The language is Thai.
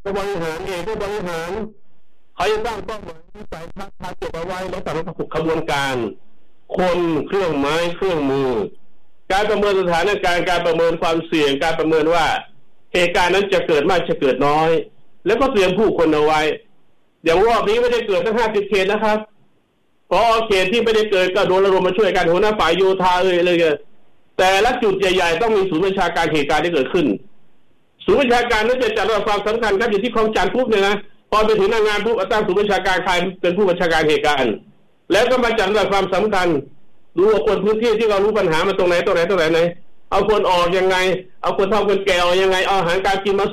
บริหารเองผู้บริหารเขาจะตั้งเป้าหมายวิสัยทัศน์ทาร์เก็ตเอาไว้แล้วแต่ละขบวนการคนเครื่องไม้เครื่องมือการประเมินสถานการณ์การประเมินความเสี่ยงการประเมินว่าเหตุการณ์นั้นจะเกิดมากจะเกิดน้อยแล้วก็เตรียมผู้คนเอาไว้อย่างรอบนี้ไม่ได้เกิดทั้ง50เขตนะครับพอเขตที่ไม่ได้เกิดก็โดนระดมมาช่วยกันหัวหน้าฝ่ายโยธาเลยแต่ละจุดใหญ่ๆต้องมีศูนย์บัญชาการเหตุการณ์ที่เกิดขึ้นศูนย์บัญชาการนั้นจะจัดระดับความสำคัญครับอยู่ที่คลองจันทร์ปุ๊บเนี่ยนะพอไปถึงหน้างานปุ๊บตั้งศูนย์บัญชาการใครเป็นผู้บัญชาการเหตุการณ์แล้วก็มาจัดระดับความสำคัญดูว่าคนพื้นที่ที่เรารู้ปัญหามาตรงไหนเอาคนออกยังไงเอาคนเฒ่าคนแก่ออกยังไงเอาอาหารการกินมา